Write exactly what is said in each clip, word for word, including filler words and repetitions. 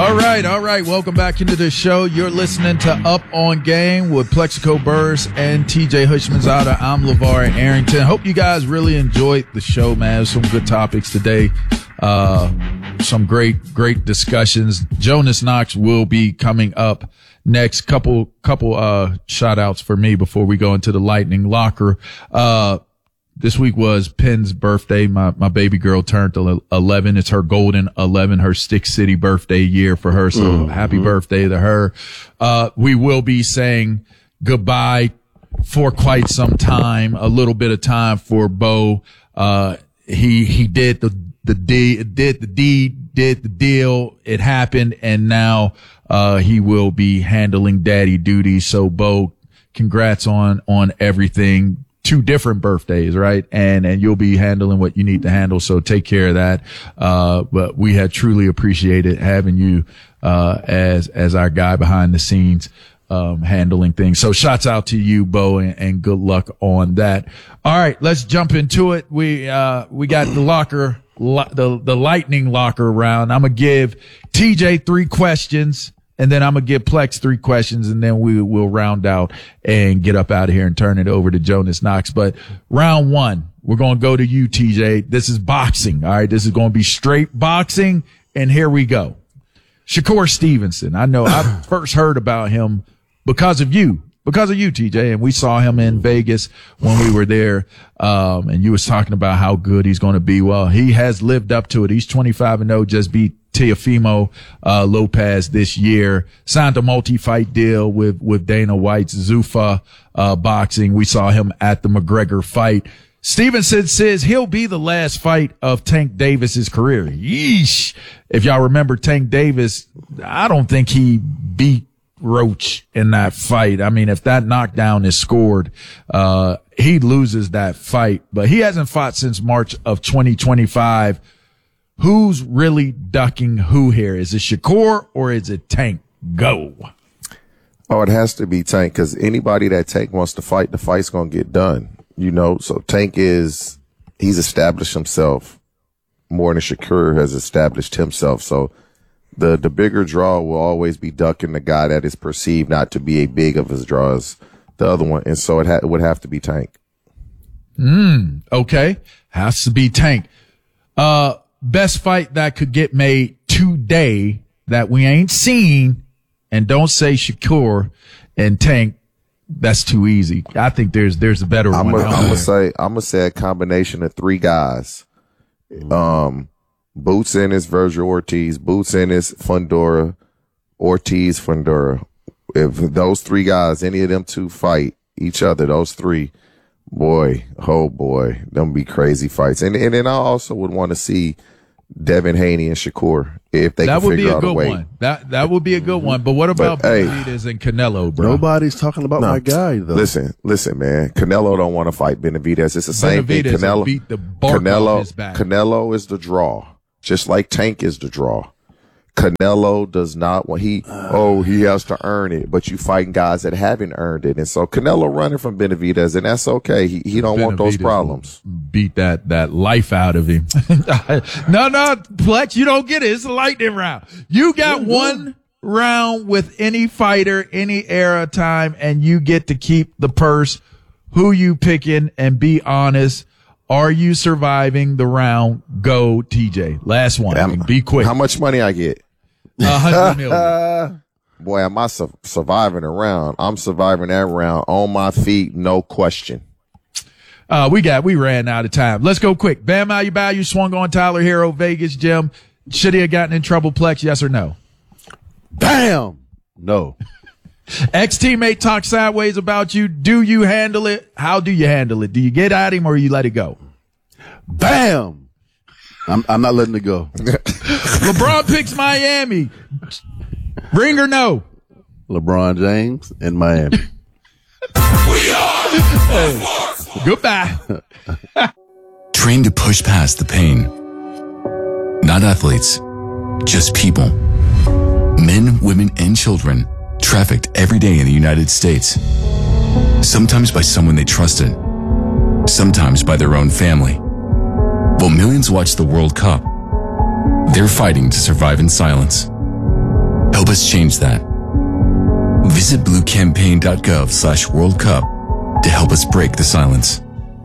All right, all right. Welcome back into the show. You're listening to Up on Game with Plexico Burrs and T J Hushmanzada. I'm LeVar Arrington. Hope you guys really enjoyed the show, man. Some good topics today. Uh, some great, great discussions. Jonas Knox will be coming up next. Couple, couple, uh, shout outs for me before we go into the Lightning Locker. Uh, This week was Penn's birthday. My, my baby girl turned eleven. It's her golden eleven, her Stick City birthday year for her. So mm-hmm. happy birthday to her. Uh, we will be saying goodbye for quite some time, a little bit of time for Bo. Uh, he, he did the, the deed, did the deed, did the deal. It happened. And now, uh, he will be handling daddy duties. So Bo, congrats on, on everything. Two different birthdays, right? And, and you'll be handling what you need to handle. So take care of that. Uh, but we had truly appreciated having you, uh, as, as our guy behind the scenes, um, handling things. So shouts out to you, Bo, and, and good luck on that. All right. Let's jump into it. We, uh, we got the locker, lo- the, the lightning locker round. I'm going to give T J three questions. And then I'm going to give Plex three questions, and then we will round out and get up out of here and turn it over to Jonas Knox. But round one, we're going to go to you, T J. This is boxing. All right. This is going to be straight boxing. And here we go. Shakur Stevenson. I know I first heard about him because of you, because of you, T J. And we saw him in Vegas when we were there. Um, and you was talking about how good he's going to be. Well, he has lived up to it. He's twenty-five and oh, just beat Teofimo uh, Lopez this year, signed a multi-fight deal with, with Dana White's Zuffa uh, Boxing. We saw him at the McGregor fight. Stevenson says he'll be the last fight of Tank Davis's career. Yeesh. If y'all remember Tank Davis, I don't think he beat Roach in that fight. I mean, if that knockdown is scored, uh, he loses that fight, but he hasn't fought since March of twenty twenty-five. Who's really ducking who here? Is it Shakur or is it Tank? Go. Oh, it has to be Tank, because anybody that Tank wants to fight, the fight's going to get done. You know, so Tank is, he's established himself more than Shakur has established himself. So the, the bigger draw will always be ducking the guy that is perceived not to be a big of his draw as the other one. And so it, ha- it would have to be Tank. Mm, okay. Has to be Tank. Uh, Best fight that could get made today that we ain't seen, and don't say Shakur and Tank. That's too easy. I think there's there's a better I'm one. A, I'm gonna say I'm gonna say a combination of three guys. Um, Boots Ennis, Virgil Ortiz, Boots Ennis, Fundora, Ortiz, Fundora. If those three guys, any of them two fight each other, those three, boy, oh boy, them be crazy fights. And and then I also would want to see Devin Haney and Shakur if they that can would figure be a out good a way. one. That that would be a good one. But what about But, hey, Benavidez and Canelo, bro? Nobody's talking about No. my guy though. Listen, listen, man. Canelo don't want to fight Benavidez. It's the same thing. Benavidez Canelo, beat the bark Canelo, off his back. Canelo is the draw, just like Tank is the draw. Canelo does not want he oh he has to earn it, but you fighting guys that haven't earned it, and so Canelo running from Benavidez, and that's okay. He he don't want those Benavidez problems. Beat that that life out of him. no, no, Plex, you don't get it. It's a lightning round. You got one round with any fighter, any era time, and you get to keep the purse. Who you picking? And be honest. Are you surviving the round? Go, T J. Last one. Am- Be quick. How much money I get? A hundred million. Boy, am I su- surviving a round? I'm surviving that round on my feet, no question. Uh, we got, we ran out of time. Let's go quick. Bam Adebayo swung on Tyler Hero, Vegas gym. Should he have gotten in trouble, Plex? Yes or no? Bam! No. Ex-teammate talks sideways about you. Do you handle it? How do you handle it? Do you get at him or you let it go? Bam! I'm, I'm not letting it go. LeBron picks Miami. Ring or no? LeBron James in Miami. We are Hey, goodbye. trained to push past the pain. Not athletes, just people. Men, women, and children trafficked every day in the United States. Sometimes by someone they trusted. Sometimes by their own family. While millions watch the World Cup, they're fighting to survive in silence. Help us change that. Visit bluecampaign.gov slash World Cup to help us break the silence.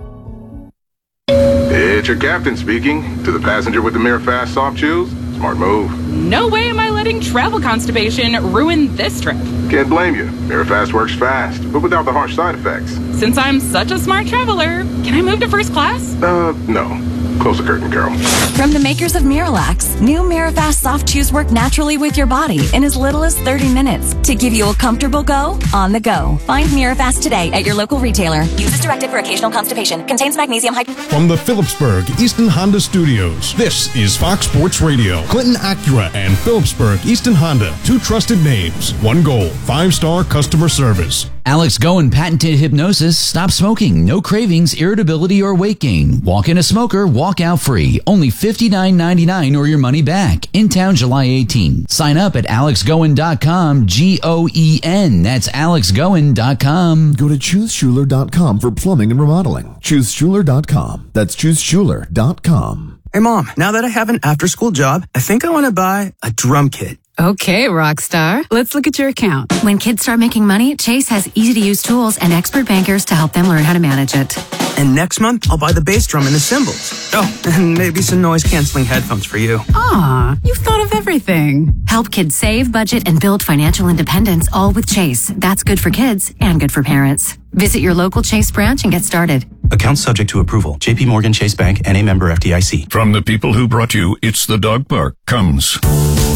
It's your captain speaking. To the passenger with the Mirror Fast Soft Chews, smart move. No way am I letting travel constipation ruin this trip. Can't blame you. Mirror Fast works fast, but without the harsh side effects. Since I'm such a smart traveler, can I move to first class? Uh, no. Close the curtain, girl. From the makers of Miralax, new Mirafast soft chews work naturally with your body in as little as thirty minutes to give you a comfortable go on the go. Find Mirafast today at your local retailer. Use as directed for occasional constipation. Contains magnesium hydrate. From the Phillipsburg Easton Honda Studios, this is Fox Sports Radio. Clinton Acura and Phillipsburg Easton Honda, two trusted names, one goal, five-star customer service. Alex Goen patented hypnosis. Stop smoking. No cravings, irritability, or weight gain. Walk in a smoker, walk out free. Only fifty-nine ninety-nine or your money back. In town July eighteenth. Sign up at alex goen dot com. G O E N. That's alex goen dot com. Go to choose schuler dot com for plumbing and remodeling. choose schuler dot com. That's choose schuler dot com. Hey, Mom, now that I have an after-school job, I think I want to buy a drum kit. Okay, Rockstar. Let's look at your account. When kids start making money, Chase has easy-to-use tools and expert bankers to help them learn how to manage it. And next month, I'll buy the bass drum and the cymbals. Oh, and maybe some noise-canceling headphones for you. Aw, you've thought of everything. Help kids save, budget, and build financial independence, all with Chase. That's good for kids and good for parents. Visit your local Chase branch and get started. Account subject to approval. J P Morgan Chase Bank and a member F D I C. From the people who brought you It's the Dog Park comes